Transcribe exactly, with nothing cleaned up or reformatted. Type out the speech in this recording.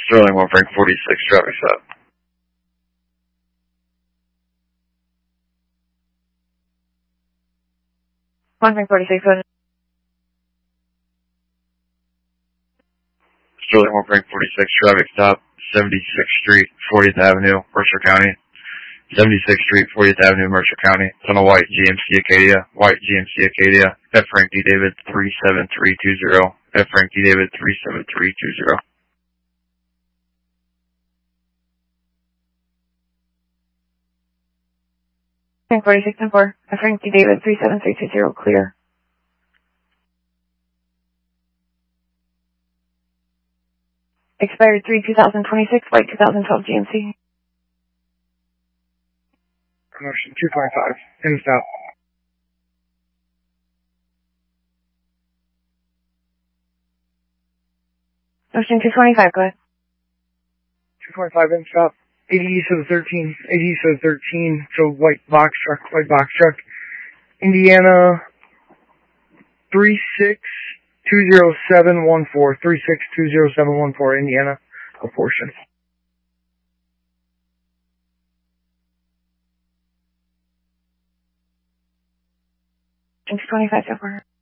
Sterling one Frank forty-six, traffic stop. one Frank forty-six, go ahead. Sterling one Frank forty-six, traffic stop, seventy-sixth Street, fortieth Avenue, Mercer County. seventy-sixth Street, fortieth Avenue, Mercer County. Tunnel White, G M C Acadia. White, G M C Acadia. F Frank D. David, three seven three two zero. F Frank D. David, three seven three two zero. Frank forty-six and four. F Frank D. David, three seven three two zero, clear. Expired three two thousand twenty-six, White two thousand twelve G M C. Promotion two twenty-five, in stop. Motion two twenty-five, go ahead. two twenty-five, in stop. eighty east of the thirteen, eighty east of the thirteen, so white box truck, white box truck. Indiana, three six two zero seven one four, three six two zero seven one four, Indiana, a portion. two twenty-five so far.